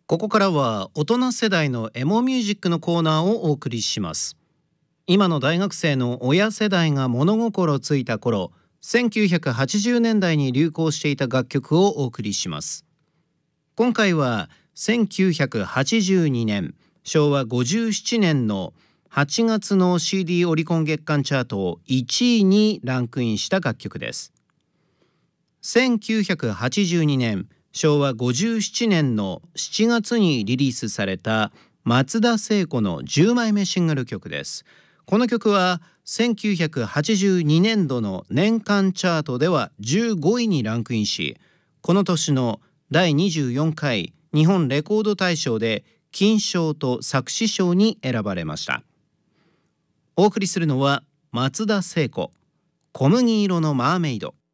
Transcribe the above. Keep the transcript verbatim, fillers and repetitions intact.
ここからは大人世代のエモミュージックのコーナーをお送りします。今の大学生の親世代が物心ついた頃、せんきゅうひゃくはちじゅうねんだいに流行していた楽曲をお送りします。今回はせんきゅうひゃくはちじゅうにねん、しょうわごじゅうななねんのはちがつの シーディー オリコン月間チャートいちいにランクインした楽曲です。せんきゅうひゃくはちじゅうにねん、しょうわごじゅうななねんのしちがつにリリースされた松田聖子のじゅうまいめシングル曲です。この曲はせんきゅうひゃくはちじゅうにねんどの年間チャートではじゅうごいにランクインし、この年のだいにじゅうよんかい日本レコード大賞で金賞と作詞賞に選ばれました。お送りするのは松田聖子、小麦色のマーメイド。